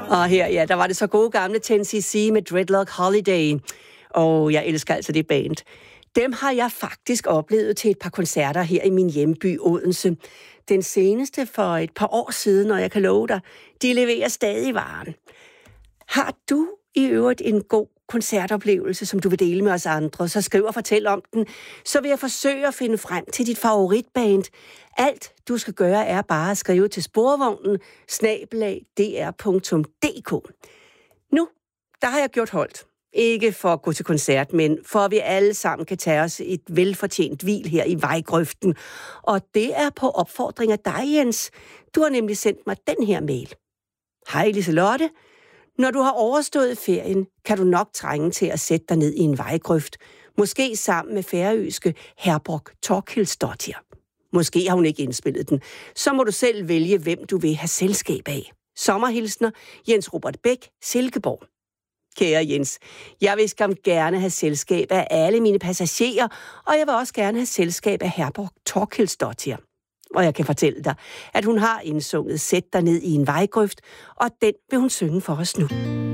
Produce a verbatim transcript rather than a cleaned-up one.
Og her, ja, der var det så gode gamle ten C C med Dreadlock Holiday. Og jeg elsker altså det band. Dem har jeg faktisk oplevet til et par koncerter her i min hjemby Odense. Den seneste for et par år siden, og jeg kan love dig, de leverer stadig varen. Har du i øvrigt en god koncertoplevelse, som du vil dele med os andre, så skriv og fortæl om den, så vil jeg forsøge at finde frem til dit favoritband. Alt du skal gøre er bare at skrive til sporvognen snabel-a d r punktum d k. Nu, der har jeg gjort holdt. Ikke for at gå til koncert, men for at vi alle sammen kan tage os et velfortjent hvil her i vejgrøften. Og det er på opfordring af dig, Jens. Du har nemlig sendt mig den her mail. Hej Liselotte. Når du har overstået ferien, kan du nok trænge til at sætte dig ned i en vejgrøft. Måske sammen med færøske Herborg Torkilsdottir. Måske har hun ikke indspillet den. Så må du selv vælge, hvem du vil have selskab af. Sommerhilsner, Jens Robert Bæk, Silkeborg. Kære Jens, jeg vil skam gerne have selskab af alle mine passagerer, og jeg vil også gerne have selskab af Herborg Torkilsdottir. Og jeg kan fortælle dig, at hun har indsunget Sæt dig ned i en vejgrøft, og den vil hun synge for os nu.